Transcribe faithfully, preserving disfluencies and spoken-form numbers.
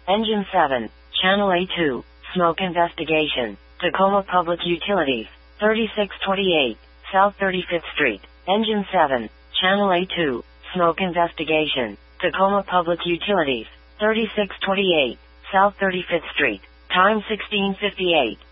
Engine seven, Channel A two, Smoke Investigation, Tacoma Public Utilities, thirty-six twenty-eight, South thirty-fifth Street. Engine seven, Channel A two, Smoke Investigation, Tacoma Public Utilities, thirty-six twenty-eight, South thirty-fifth Street. Time sixteen fifty-eight.